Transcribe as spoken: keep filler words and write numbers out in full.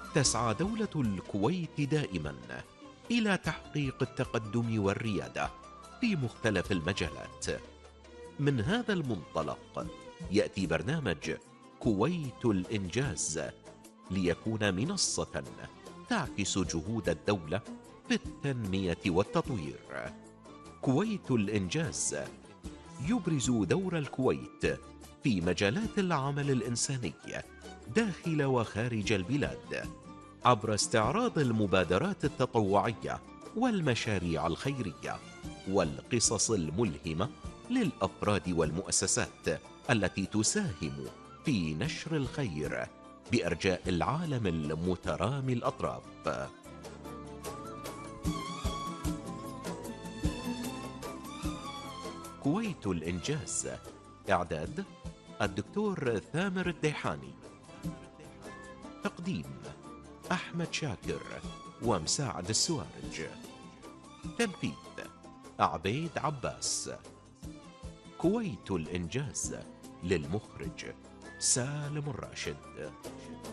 تسعى دولة الكويت دائما إلى تحقيق التقدم والريادة في مختلف المجالات. من هذا المنطلق يأتي برنامج كويت الإنجاز ليكون منصة تعكس جهود الدولة في التنمية والتطوير. كويت الإنجاز يبرز دور الكويت في مجالات العمل الإنساني داخل وخارج البلاد عبر استعراض المبادرات التطوعية والمشاريع الخيرية والقصص الملهمة للأفراد والمؤسسات التي تساهم في نشر الخير بأرجاء العالم المترامي الأطراف. كويت الإنجاز، إعداد الدكتور ثامر الديحاني، تقديم أحمد شاكر ومساعد السوارج، تنفيذ عبيد عباس. كويت الإنجاز، للمخرج سالم الراشد.